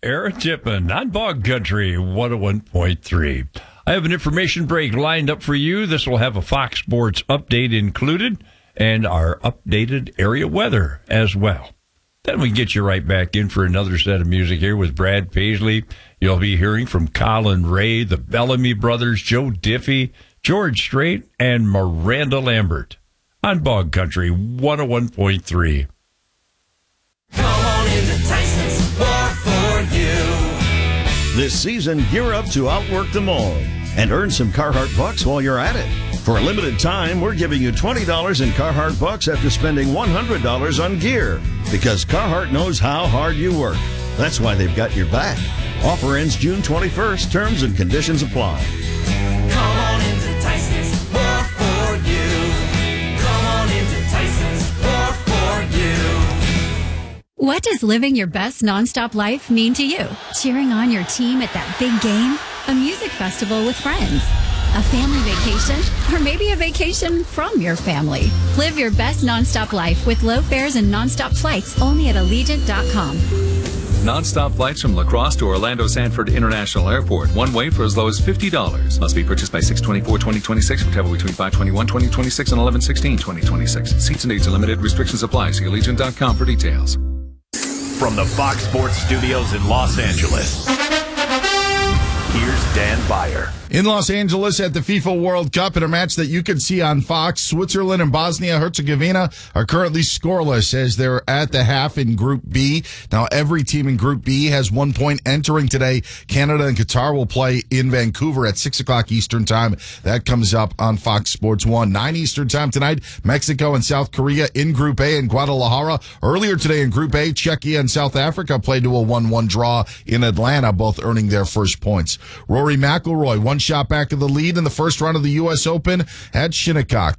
Aaron Tippin on Bog Country 101.3. I have an information break lined up for you. This will have a Fox Sports update included and our updated area weather as well. Then we get you right back in for another set of music here with Brad Paisley. You'll be hearing from Colin Ray, the Bellamy Brothers, Joe Diffie, George Strait, and Miranda Lambert on Bog Country 101.3. Come on into Tyson's War for You. This season, gear up to outwork them all and earn some Carhartt bucks while you're at it. For a limited time, we're giving you $20 in Carhartt bucks after spending $100 on gear. Because Carhartt knows how hard you work. That's why they've got your back. Offer ends June 21st. Terms and conditions apply. Come on into Tyson's War for You. Come on into Tyson's War for You. What does living your best nonstop life mean to you? Cheering on your team at that big game? A music festival with friends? A family vacation? Or maybe a vacation from your family? Live your best nonstop life with low fares and nonstop flights only at Allegiant.com. Non-stop flights from La Crosse to Orlando Sanford International Airport. One way for as low as $50. Must be purchased by 6/24/2026 for travel between 5/21/2026 and 11/16/2026. Seats and dates are limited. Restrictions apply. See Allegiant.com for details. From the Fox Sports Studios in Los Angeles, here's Dan Beyer. In Los Angeles at the FIFA World Cup in a match that you can see on Fox, Switzerland and Bosnia-Herzegovina are currently scoreless as they're at the half in Group B. Now, every team in Group B has 1 point entering today. Canada and Qatar will play in Vancouver at 6 o'clock Eastern Time. That comes up on Fox Sports 1. 9 Eastern Time tonight, Mexico and South Korea in Group A in Guadalajara. Earlier today in Group A, Czechia and South Africa played to a 1-1 draw in Atlanta, both earning their first points. Rory McIlroy, one shot back of the lead in the first round of the U.S. Open at Shinnecock.